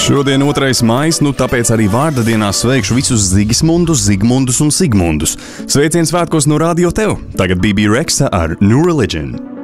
Šodien 2. maijs, tāpēc arī vārda dienā sveikšu visus Zigismundus, Zigmundus un Sigmundus. Sveiciens svētkos no Radio Tev. Tagad BB Rexa ar New Religion.